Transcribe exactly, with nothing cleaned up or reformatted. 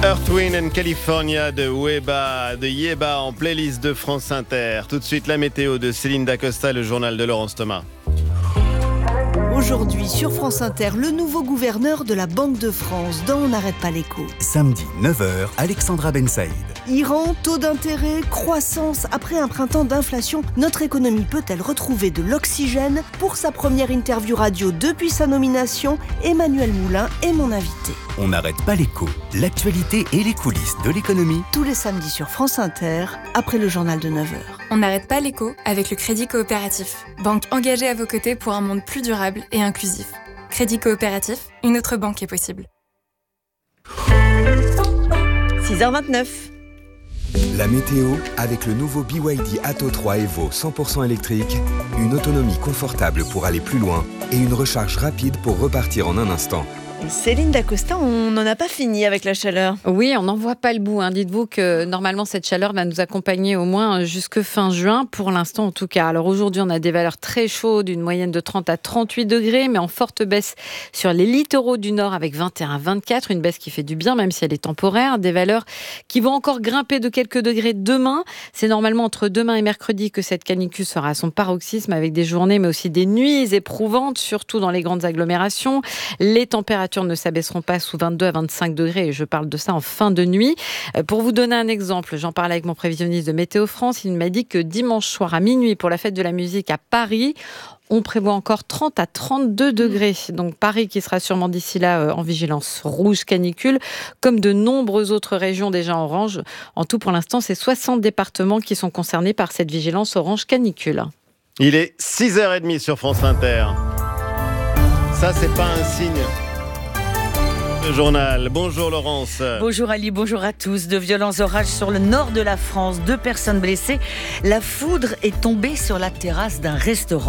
Earth, Wind and California de Weba, de Yeba en playlist de France Inter. Tout de suite la météo de Céline Dacosta, le journal de Laurence Thomas. Aujourd'hui sur France Inter, le nouveau gouverneur de la Banque de France dans On n'arrête pas l'écho. Samedi neuf heures, Alexandra Ben Saïd. Iran, taux d'intérêt, croissance. Après un printemps d'inflation, notre économie peut-elle retrouver de l'oxygène? Pour sa première interview radio depuis sa nomination, Emmanuel Moulin est mon invité. On n'arrête pas l'écho, l'actualité et les coulisses de l'économie. Tous les samedis sur France Inter, après le journal de neuf heures. On n'arrête pas l'écho avec le Crédit Coopératif. Banque engagée à vos côtés pour un monde plus durable et inclusif. Crédit Coopératif, une autre banque est possible. six heures vingt-neuf. La météo avec le nouveau B Y D Atto trois Evo cent pour cent électrique, une autonomie confortable pour aller plus loin et une recharge rapide pour repartir en un instant. Céline Dacosta, on n'en a pas fini avec la chaleur. Oui, on n'en voit pas le bout. Hein. Dites-vous que normalement, cette chaleur va nous accompagner au moins jusque fin juin, pour l'instant en tout cas. Alors aujourd'hui, on a des valeurs très chaudes, une moyenne de trente à trente-huit degrés, mais en forte baisse sur les littoraux du nord avec vingt et un à vingt-quatre, une baisse qui fait du bien, même si elle est temporaire. Des valeurs qui vont encore grimper de quelques degrés demain. C'est normalement entre demain et mercredi que cette canicule sera à son paroxysme, avec des journées, mais aussi des nuits éprouvantes, surtout dans les grandes agglomérations. Les températures ne s'abaisseront pas sous vingt-deux à vingt-cinq degrés, et je parle de ça en fin de nuit. Pour vous donner un exemple, j'en parlais avec mon prévisionniste de Météo France, il m'a dit que dimanche soir à minuit, pour la fête de la musique à Paris, on prévoit encore trente à trente-deux degrés. Donc Paris qui sera sûrement d'ici là en vigilance rouge canicule, comme de nombreuses autres régions déjà orange. En tout, pour l'instant, c'est soixante départements qui sont concernés par cette vigilance orange canicule. Il est six heures trente sur France Inter. Ça, c'est pas un signe. Le journal. Bonjour Laurence. Bonjour Ali, bonjour à tous. De violents orages sur le nord de la France, deux personnes blessées. La foudre est tombée sur la terrasse d'un restaurant.